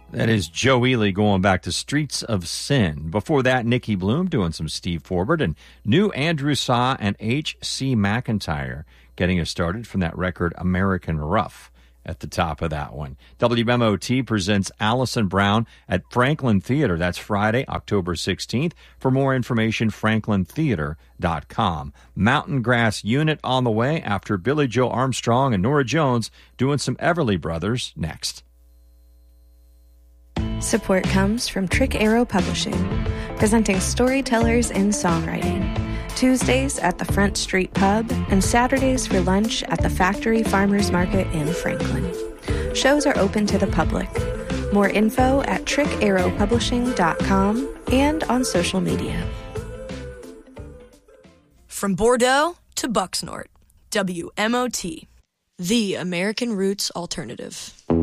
That is Joe Ely going back to Streets of Sin. Before that, Nikki Bloom doing some Steve Forbert, and new Andrew Saw and H.C. McIntyre getting us started from that record American Rough at the top of that one. WMOT presents Allison Brown at Franklin Theater. That's Friday, October 16th. For more information, franklintheater.com. Mountain Grass Unit on the way after Billy Joe Armstrong and Norah Jones doing some Everly Brothers next. Support comes from Trick Arrow Publishing, presenting storytellers in songwriting. Tuesdays at the Front Street Pub and Saturdays for lunch at the Factory Farmers Market in Franklin. Shows are open to the public. More info at trickarrowpublishing.com and on social media. From Bordeaux to Bucksnort, WMOT, the American Roots Alternative.